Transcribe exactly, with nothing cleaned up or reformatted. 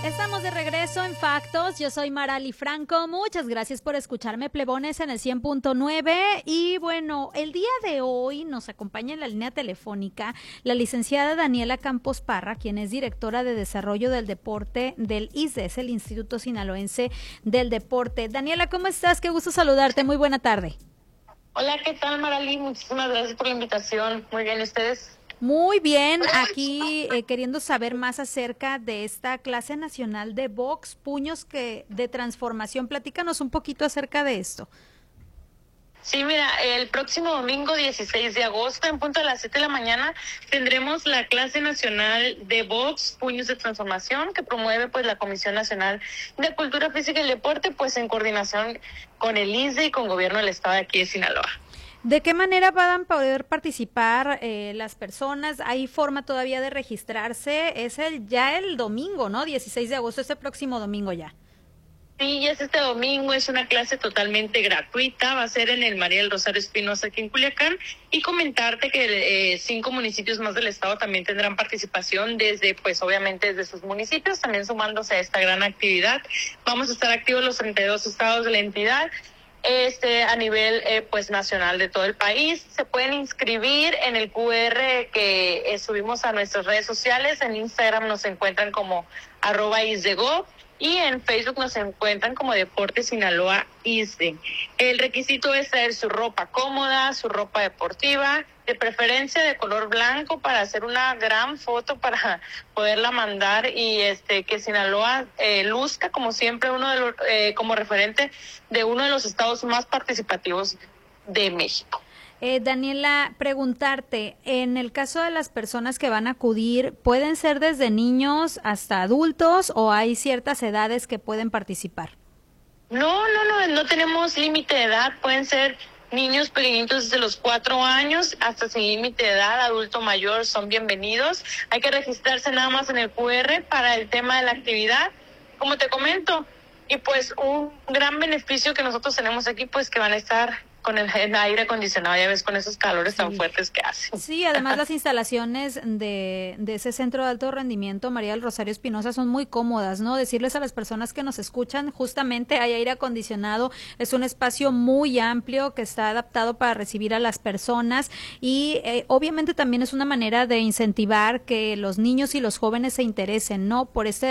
Estamos de regreso en Factos. Yo soy Marali Franco. Muchas gracias por escucharme, plebones, en el cien punto nueve. Y bueno, el día de hoy nos acompaña en la línea telefónica la licenciada Daniela Campos Parra, quien es directora de Desarrollo del Deporte del I S D E S, el Instituto Sinaloense del Deporte. Daniela, ¿cómo estás? Qué gusto saludarte. Muy buena tarde. Hola, ¿qué tal, Marali? Muchísimas gracias por la invitación. Muy bien, ¿ustedes? Muy bien, aquí eh, queriendo saber más acerca de esta clase nacional de box, puños que de transformación. Platícanos un poquito acerca de esto. Sí, mira, el próximo domingo dieciséis de agosto, en punto de las siete de la mañana, tendremos la clase nacional de box, puños de transformación, que promueve pues la Comisión Nacional de Cultura Física y Deporte, pues en coordinación con el I S D E y con Gobierno del Estado de aquí de Sinaloa. ¿De qué manera van a poder participar eh, las personas? ¿Hay forma todavía de registrarse? Es el ya el domingo, ¿no? dieciséis de agosto, este próximo domingo ya. Sí, es este domingo, es una clase totalmente gratuita, va a ser en el María del Rosario Espinosa aquí en Culiacán, y comentarte que eh, cinco municipios más del estado también tendrán participación desde, pues obviamente desde sus municipios, también sumándose a esta gran actividad. Vamos a estar activos los treinta y dos estados de la entidad, este a nivel eh, pues nacional de todo el país. Se pueden inscribir en el Q R que eh, subimos a nuestras redes sociales. En Instagram nos encuentran como arroba isdego y en Facebook nos encuentran como Deportes Sinaloa I S D E. El requisito es traer su ropa cómoda, su ropa deportiva, de preferencia de color blanco, para hacer una gran foto para poderla mandar y este que Sinaloa eh, luzca como siempre uno de los eh, como referente de uno de los estados más participativos de México. Eh, Daniela, preguntarte, en el caso de las personas que van a acudir, ¿pueden ser desde niños hasta adultos o hay ciertas edades que pueden participar? No, no, no, no tenemos límite de edad, pueden ser niños pequeñitos desde los cuatro años hasta sin límite de edad, adulto mayor, son bienvenidos. Hay que registrarse nada más en el Q R para el tema de la actividad, como te comento. Y pues un gran beneficio que nosotros tenemos aquí, pues que van a estar con el, el aire acondicionado, ya ves, con esos calores sí. tan fuertes que hacen. Sí, además las instalaciones de, de ese centro de alto rendimiento, María del Rosario Espinosa, son muy cómodas, ¿no? Decirles a las personas que nos escuchan, justamente hay aire acondicionado, es un espacio muy amplio que está adaptado para recibir a las personas y eh, obviamente también es una manera de incentivar que los niños y los jóvenes se interesen, ¿no? Por este